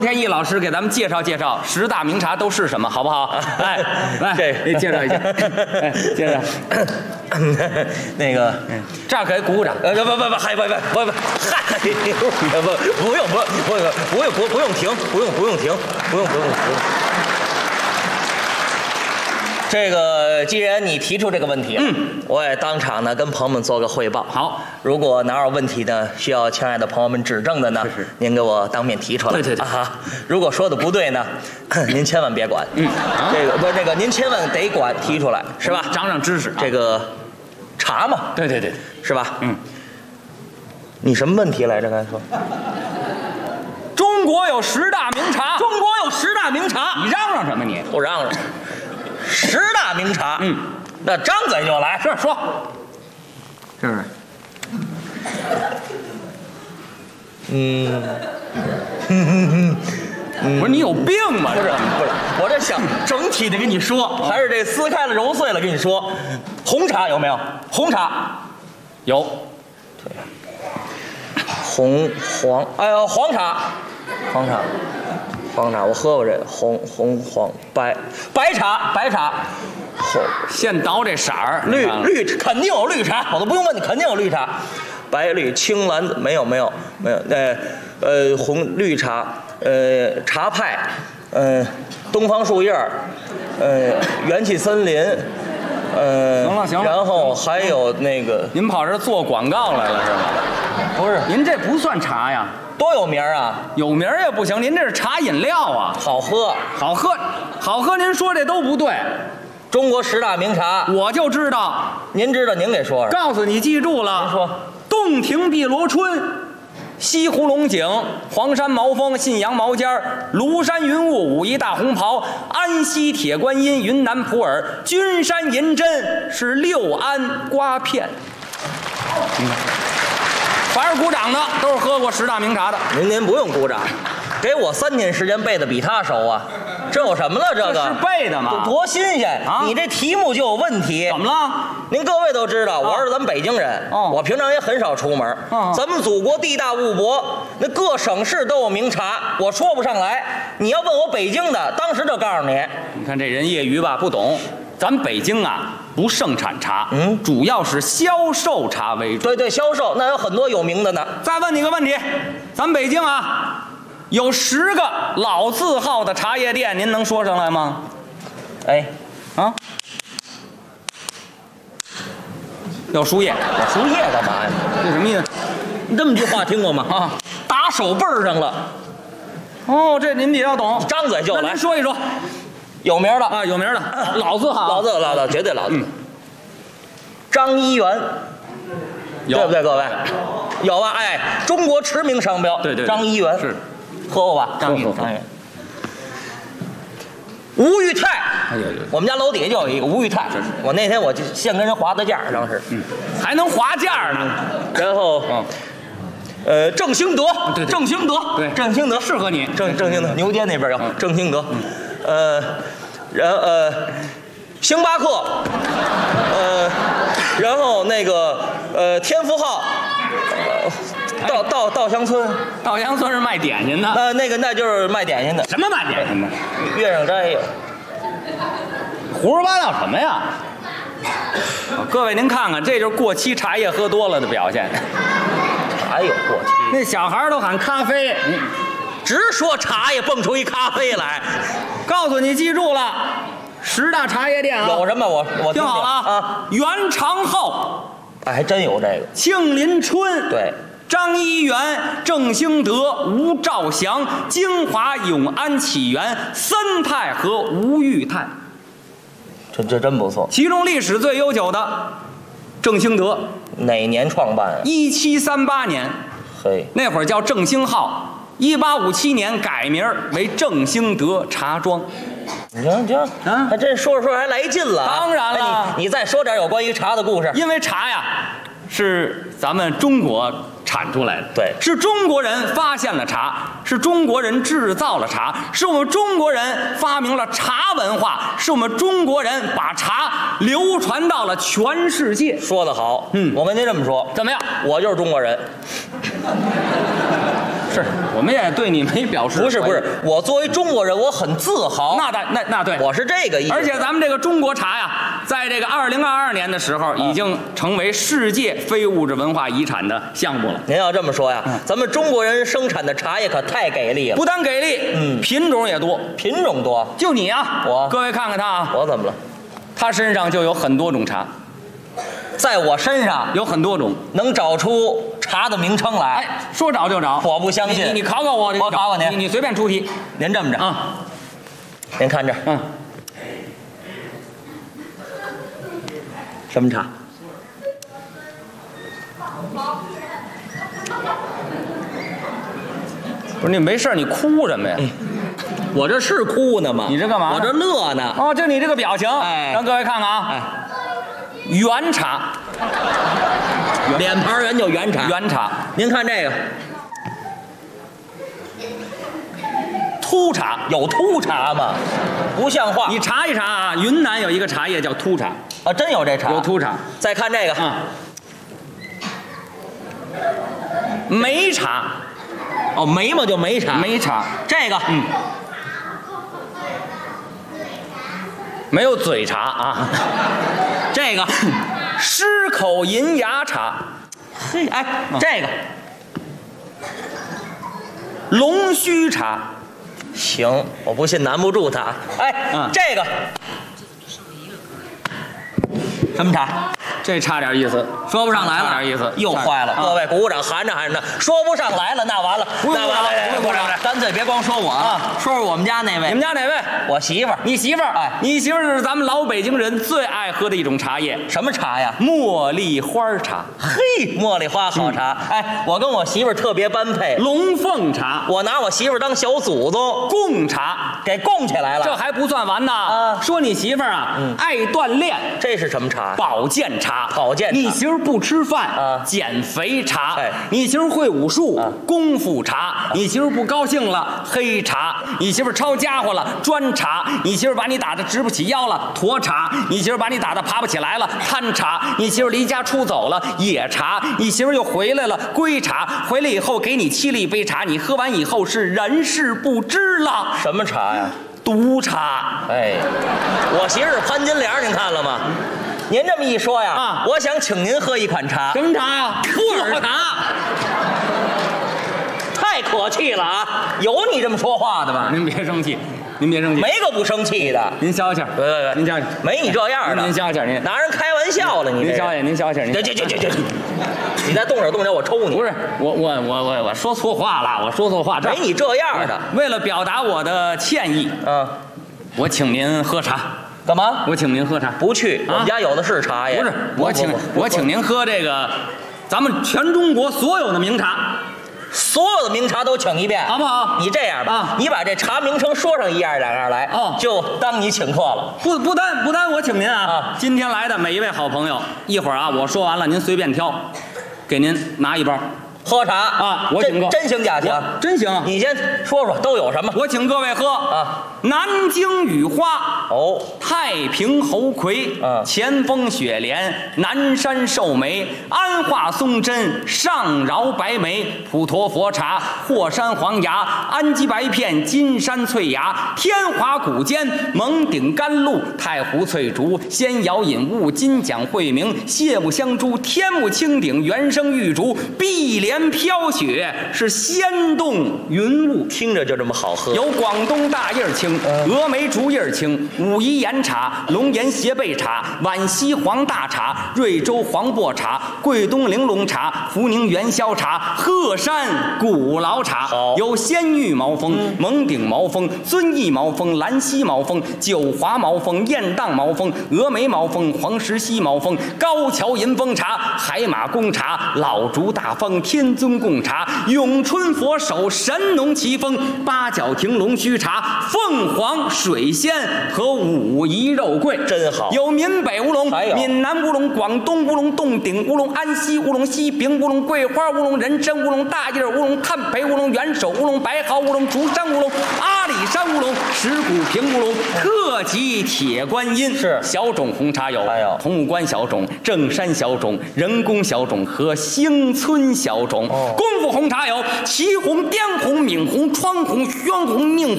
天意老师给咱们介绍介绍10大名茶都是什么，好不好？来，这给介绍一下，介绍。 那个， 这儿可以鼓鼓掌。 不，嗨，不用停。这个，既然你提出这个问题，我也当场呢跟朋友们做个汇报。 好， 如果哪有问题呢，需要亲爱的朋友们指正的呢， 是您给我当面提出来。 对啊，如果说的不对呢，您千万别管。这个不是这个，您千万得管，提出来是吧？ 长知识。 这个茶嘛， 对， 是吧？你什么问题来着？刚才说。 中国有10大名茶。 中国有10大名茶。 你嚷嚷什么你？ 不嚷嚷。10大名茶，那张嘴就来， 是说，是不是？不是你有病吗？ 不是，我这想整体的跟你说，还是这撕开了揉碎了跟你说。红茶有没有？红茶有， 对，黄茶，我喝过这个黄白茶， 现倒这色儿， 绿肯定有绿茶，我都不用问你，肯定有绿茶，白绿青蓝子没有，红绿茶，茶派，东方树叶，元气森林， 行了， 然后还有那个， 您跑这儿做广告来了是吗？ 不是， 您这不算茶呀， 多有名啊！ 有名也不行，您这是茶饮料啊， 好喝， 您说这都不对。 中国10大名茶， 我就知道， 您知道您给说说。 告诉你，记住了。 您说， 洞庭碧螺春、西湖龙井、黄山毛峰、信阳毛尖、庐山云雾、武夷大红袍、安溪铁观音、云南普洱、君山银针是六安瓜片。凡是鼓掌的都是喝过10大名茶的。 您不用鼓掌，给我3天时间背的比他熟啊，这有什么了？这个是背的吗？ 多新鲜啊！你这题目就有问题。 怎么了？ 您各位都知道，我是咱们北京人，我平常也很少出门。咱们祖国地大物博，那各省市都有名茶，我说不上来。你要问我北京的，当时就告诉你。 你看这人业余吧，不懂。咱们北京啊，不盛产茶，主要是销售茶为主。 对，销售那有很多有名的呢。 再问你个问题，咱们北京啊，有10个老字号的茶叶店，您能说上来吗？要输液， 我输液干嘛呀？ 这什么意思？ 你这么句话听过吗？打手背上了。 哦，这您比较懂， 张嘴就来。 您说一说。 有名的啊，有名的老字号， 老字，绝对老字。张一元，对不对，各位？有吧？中国驰名商标。 对， 张一元是， 喝过吧？张一元。吴裕泰，我们家楼底下就有一个吴裕泰。我那天我就现跟人划的价，当时， 还能划价呢。 然后，正兴德， 对， 正兴德适合你。 正兴德，牛街那边有正兴德。星巴克，然后那个天福号，稻香村， 稻香村是卖点心的， 那就是卖点心的。 什么卖点心的？ 月上斋有。 胡说八道什么呀？各位您看看，这就是过期茶叶喝多了的表现。 茶有过期？ 那小孩都喊咖啡， 直说茶叶蹦出一咖啡来。 告诉你，记住了，10大茶叶店啊， 有什么？我听好了啊，元长后， 还真有这个。 庆林春， 对， 张一元、郑兴德、吴兆祥、京华永安启源、森泰和吴裕泰， 这真不错。 其中历史最悠久的郑兴德， 哪年创办 ？1738年， 嘿， 那会儿叫郑兴号。1857年改名为郑兴德茶庄。 你瞧，还真说还来劲了。 当然了， 你再说点有关于茶的故事。 因为茶呀，是咱们中国产出来的， 对， 是中国人发现了茶，是中国人制造了茶，是我们中国人发明了茶文化，是我们中国人把茶流传到了全世界。 说得好，我跟您这么说， 怎么样？ 我就是中国人。 是，我们也对你没表示。 不是，我作为中国人，我很自豪。 那对， 我是这个意思。 而且咱们这个中国茶呀，在这个2022年的时候，已经成为世界非物质文化遗产的项目了。 您要这么说呀，咱们中国人生产的茶叶可太给力了。 不但给力，品种也多， 品种多。 就你啊，各位看看他啊， 我怎么了？ 他身上就有很多种茶。 在我身上有很多种， 能找出茶的名称来。 哎，说找就找， 我不相信。 你考考我， 我考考您， 你随便出题。 您这么着啊， 您看这，什么茶？ 不是你没事你哭什么呀？ 我这是哭呢吗？ 你这干嘛？ 我这乐呢。 哦，就你这个表情， 让各位看看啊。圆茶， 脸盘圆就圆茶。 圆茶， 您看这个， 秃茶， 有秃茶吗？不像话！ 你查一查啊，云南有一个茶叶叫秃茶啊，真有这茶， 有秃茶。 再看这个梅茶， 哦，眉毛就梅茶， 梅茶。 这个没有嘴茶啊。 这个狮口银芽茶， 嘿，哎，这个龙须茶， 行，我不信难不住他。哎，这个什么茶？ 这差点意思， 说不上来了， 差点意思， 又坏了。各位鼓鼓掌，含着含着，说不上来了，那完了， 那完了， 不用鼓掌，干脆别光说我啊，说说我们家那位。 你们家哪位？ 我媳妇儿。 你媳妇儿？哎，你媳妇儿是咱们老北京人最爱喝的一种茶叶， 什么茶呀？ 茉莉花茶。 嘿，茉莉花好茶。哎，我跟我媳妇儿特别般配。 龙凤茶， 我拿我媳妇儿当小祖宗。 贡茶给供起来了， 这还不算完呢。说你媳妇儿啊，爱锻炼， 这是什么茶？ 保健茶。 保健茶。 你媳妇不吃饭减肥茶。你媳妇会武术功夫茶。你媳妇不高兴了黑茶。你媳妇抄家伙了砖茶。你媳妇把你打得直不起腰了驼茶。你媳妇把你打得爬不起来了贪茶。你媳妇离家出走了野茶。你媳妇又回来了归茶。回来以后给你沏了一杯茶，你喝完以后是人事不知了。 什么茶呀？ 毒茶。 哎，我媳妇是潘金莲，您看了吗？您这么一说呀，我想请您喝一款茶。 什么茶呀？ 普洱茶。太可气了啊！有你这么说话的吗？ 您别生气，您别生气， 没个不生气的。 您消消气，您消消气， 没你这样的。 您消消气，您拿人开玩笑了，你您消消气，您消消气， 你再动手动脚，我抽你！ 不是我说错话了，我说错话。 没你这样的。 为了表达我的歉意，我请您喝茶。 干嘛？ 我请您喝茶。 不去，我们家有的是茶叶。 不是，我请您喝这个，咱们全中国所有的名茶， 所有的名茶都请一遍， 好不好？ 你这样吧，你把这茶名称说上一样两样来，就当你请客了。 不单我请您啊，今天来的每一位好朋友，一会儿啊我说完了，您随便挑，给您拿一包。 喝茶啊， 我请客， 真行假行？ 真行。 你先说说都有什么？ 我请各位喝南京雨花，太平猴魁，前锋雪莲，南山寿眉，安化松针，上饶白梅，普陀佛茶，霍山黄芽，安吉白片，金山翠芽，天华古坚，蒙顶甘露，太湖翠竹，仙瑶引雾，金奖惠明，谢木香珠，天目青顶，原生玉竹，碧莲飘雪，是仙动云雾， 听着就这么好喝。 有广东大叶青、峨眉竹叶青、武夷岩茶、龙岩斜背茶、皖西黄大茶、瑞州黄柏茶、桂东玲珑茶、福宁元宵茶、鹤山古老茶。有仙玉毛峰、蒙顶毛峰、遵义毛峰、兰溪毛峰、九华毛峰、雁荡毛峰、峨眉毛峰、黄石溪毛峰、高桥银峰茶、海马公茶、老竹大峰、天尊贡茶、永春佛手、神农奇峰、八角亭龙须茶、凤凰水仙和武夷肉桂， 真好。 有闽北乌龙、闽南乌龙、广东乌龙、洞顶乌龙、安溪乌龙、西平乌龙、桂花乌龙、人参乌龙、大叶乌龙、炭培乌龙、元首乌龙、白毫乌龙、竹山乌龙、阿里里山乌龙、石鼓平乌龙、特级铁观音。 是小种红茶有， 还有桐木关小种、正山小种、人工小种和兴村小种。功夫红茶有祁红、滇红、闽红、川红、宣红、宁